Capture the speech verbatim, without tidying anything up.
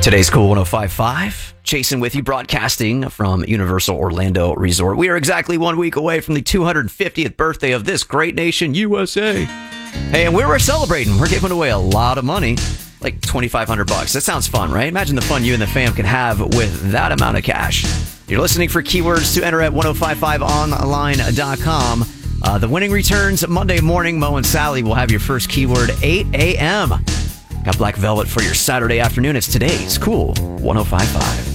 Today's Cool one oh five point five. Jason with you, broadcasting from Universal Orlando Resort. We are exactly one week away from the two hundred fiftieth birthday of this great nation, U S A. Hey, and we were celebrating. We're giving away a lot of money, like twenty-five hundred bucks. That sounds fun, right? Imagine the fun you and the fam can have with that amount of cash. You're listening for keywords to enter at ten fifty-five online dot com. Uh, the winning returns Monday morning. Mo and Sally will have your first keyword eight a.m. Got Black Velvet for your Saturday afternoon. It's today's Cool one oh five point five.